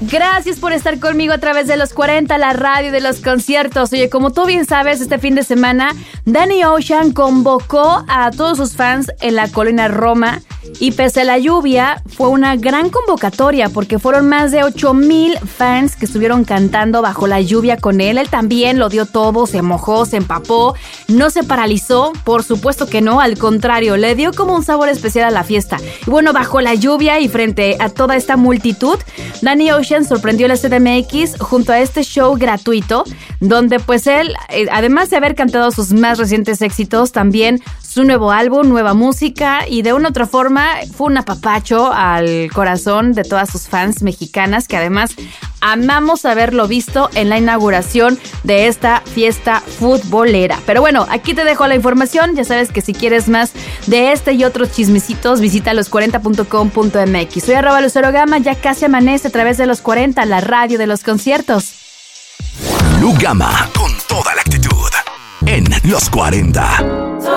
Gracias por estar conmigo a través de los 40, la radio de los conciertos. Oye, como tú bien sabes, este fin de semana Danny Ocean convocó a todos sus fans en la Colina Roma y pese a la lluvia fue una gran convocatoria porque fueron más de 8,000 fans que estuvieron cantando bajo la lluvia con él. Él también lo dio todo, se mojó, se empapó, no se paralizó, por supuesto que no, al contrario, le dio como un sabor especial a la fiesta. Y bueno, bajo la lluvia y frente a toda esta multitud, Danny Ocean sorprendió a la CDMX junto a este show gratuito, donde pues él, además de haber cantado sus más recientes éxitos, también su nuevo álbum, nueva música y de una u otra forma fue un apapacho al corazón de todas sus fans mexicanas que además amamos haberlo visto en la inauguración de esta fiesta futbolera. Pero bueno, aquí te dejo la información. Ya sabes que si quieres más de este y otros chismecitos, visita los40.com.mx. Soy @LuceroGama, ya casi amanece a través de los 40, la radio de los conciertos. Lu Gama, con toda la actitud, en los 40.